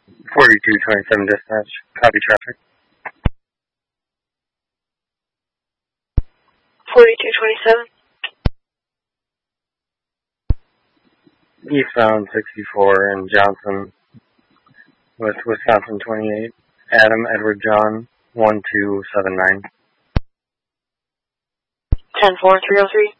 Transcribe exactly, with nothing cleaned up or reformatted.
forty-two twenty-seven dispatch. Copy traffic. forty-two twenty-seven. Eastbound sixty-four in Johnson with Wisconsin twenty-eight. Adam Edward John one two seven nine. ten four three oh three.